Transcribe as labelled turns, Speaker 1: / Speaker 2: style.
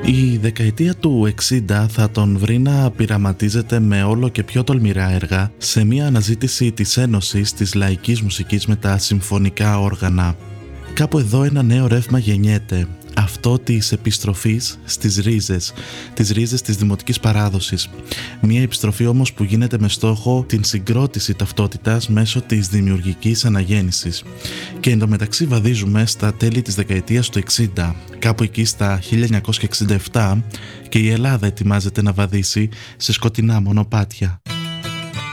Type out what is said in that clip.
Speaker 1: Η δεκαετία του 60 θα τον βρει να πειραματίζεται με όλο και πιο τολμηρά έργα σε μια αναζήτηση της ένωσης της λαϊκής μουσικής με τα συμφωνικά όργανα. Κάπου εδώ ένα νέο ρεύμα γεννιέται, αυτό της επιστροφής στις ρίζες, τις ρίζες της δημοτικής παράδοσης. Μια επιστροφή όμως που γίνεται με στόχο την συγκρότηση ταυτότητας μέσω της δημιουργικής αναγέννησης. Και εντωμεταξύ βαδίζουμε στα τέλη της δεκαετίας του 60, κάπου εκεί στα 1967, και η Ελλάδα ετοιμάζεται να βαδίσει σε σκοτεινά μονοπάτια.